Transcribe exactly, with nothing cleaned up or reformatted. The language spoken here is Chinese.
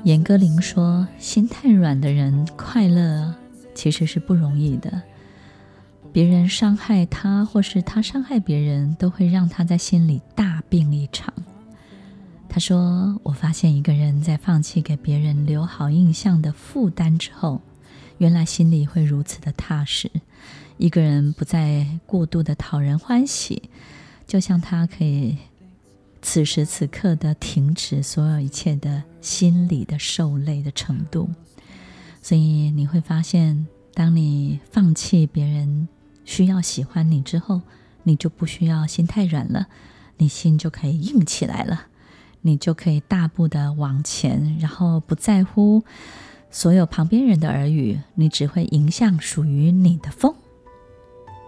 严歌苓说，心太软的人快乐其实是不容易的，别人伤害他或是他伤害别人，都会让他在心里大病一场。他说，我发现一个人在放弃给别人留好印象的负担之后，原来心里会如此的踏实。一个人不再过度的讨人欢喜，就像他可以此时此刻的停止所有一切的心理的受累的程度。所以你会发现，当你放弃别人需要喜欢你之后，你就不需要心太软了，你心就可以硬起来了，你就可以大步的往前，然后不在乎所有旁边人的耳语，你只会迎向属于你的风。